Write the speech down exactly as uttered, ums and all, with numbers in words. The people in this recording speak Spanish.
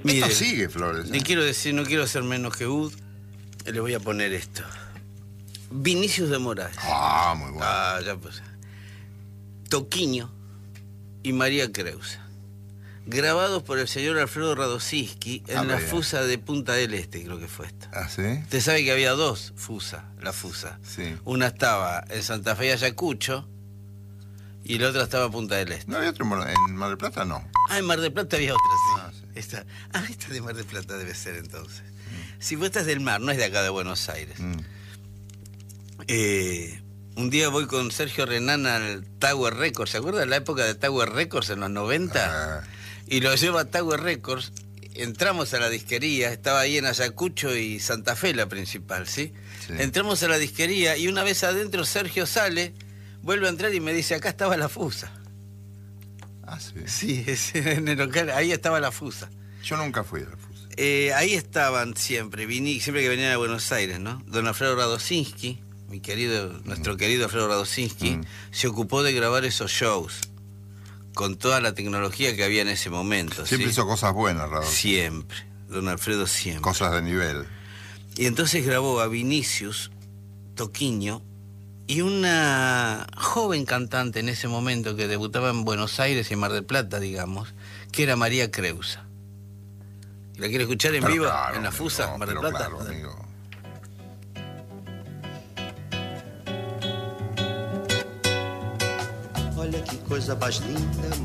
Mire, esto sigue, Flores. ¿eh? Le quiero decir, no quiero ser menos que Ud, le voy a poner esto. Vinicius de Moraes. Ah, muy bueno. Ah, ya pues. Toquiño y María Creusa. Grabados por el señor Alfredo Radosinski en Ah, la bien. Fusa de Punta del Este, creo que fue esta. ¿Ah, sí? Usted sabe que había dos Fusa, la Fusa. Sí. Una estaba en Santa Fe y Ayacucho y la otra estaba en Punta del Este. ¿No había otro en Mar- en Mar del Plata? No. Ah, en Mar del Plata había otra, sí. Ah, sí. Esta, ah, esta de Mar del Plata debe ser entonces. Si vos estás del mar, no es de acá de Buenos Aires. Mm. Eh, un día voy con Sergio Renán al Tower Records. ¿Se acuerda de la época de Tower Records en los noventa? Ah, Y lo llevo a Tower Records. Entramos a la disquería, estaba ahí en Ayacucho y Santa Fe la principal, ¿sí? Sí. Entramos a la disquería y una vez adentro Sergio sale, vuelve a entrar y me dice, acá estaba la Fusa. ah, sí. Sí, es- en el local, ahí estaba la Fusa. Yo nunca fui a la Fusa. Eh, ahí estaban siempre, viní, siempre que venían a Buenos Aires, ¿no? Don Alfredo Radosinski, mi querido, nuestro querido Alfredo Radosinski, Mm. se ocupó de grabar esos shows con toda la tecnología que había en ese momento. Siempre ¿sí? hizo cosas buenas, Rado. Siempre, don Alfredo siempre. Cosas de nivel. Y entonces grabó a Vinicius, Toquiño y una joven cantante en ese momento que debutaba en Buenos Aires y en Mar del Plata, digamos, que era María Creusa. ¿La quiere escuchar en Pero vivo? claro, en la amigo, Fusa, Mar del pero Plata. Claro, amigo. Olha que coisa mais linda,